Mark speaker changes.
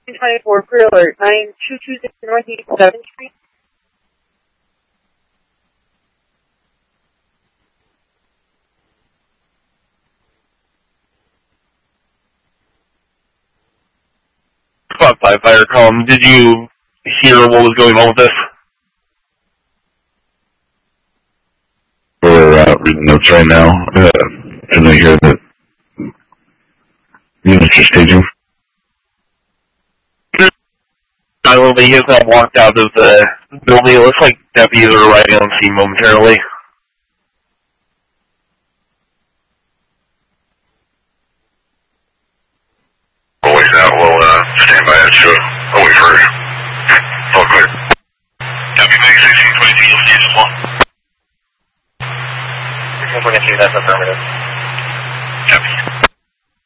Speaker 1: 24 Career Alert, 9226 Northeast 7th Street.
Speaker 2: Spot 5 fire column. Did you hear what was going on with this?
Speaker 3: We're reading notes right now. And I hear that units are staging.
Speaker 2: Silently, he has now walked out of the building. It looks like deputies are arriving on scene momentarily.
Speaker 3: We'll wait now. We'll stand by it. Sure. I'll wait for it. All clear. Copy, Meg 1622, you'll see it as well.
Speaker 4: 1622, that's affirmative.